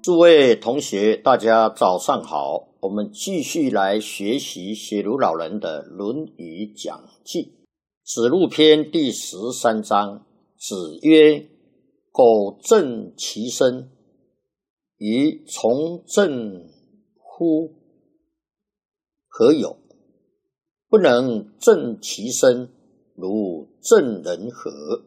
诸位同学，大家早上好。我们继续来学习写如老人的《论语讲记》子路篇第13章。子曰：苟正其身，于从政乎？何有？不能正其身，如正人何？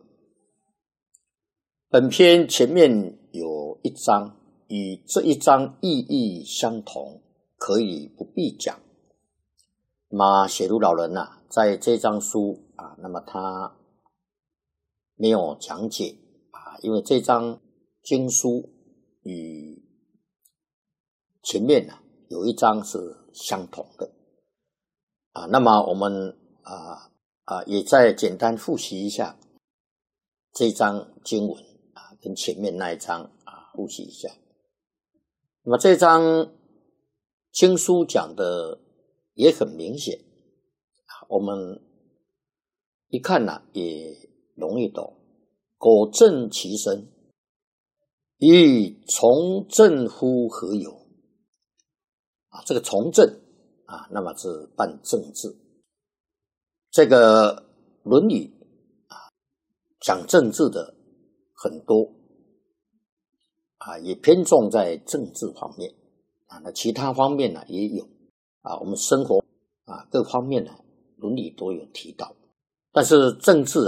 本篇前面有一章，与这一章意义相同，可以不必讲。写如老人在这章书那么他没有讲解因为这章经书与前面有一章是相同的那么我们也再简单复习一下这一章经文跟前面那一章复习一下。那么这章经书讲的也很明显我们一看也容易懂。苟正其身，于从政乎何有？这个从政那么是办政治。这个论语讲政治的很多也偏重在政治方面那其他方面也有我们生活各方面论语都有提到。但是政治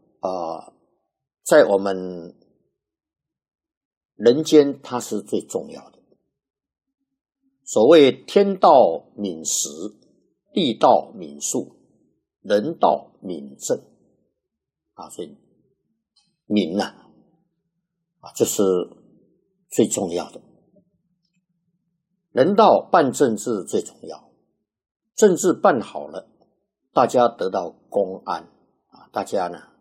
在我们人间它是最重要的。所谓天道敏时，地道敏术，人道敏政所以敏这是最重要的。人道办政治最重要，政治办好了，大家得到公安大家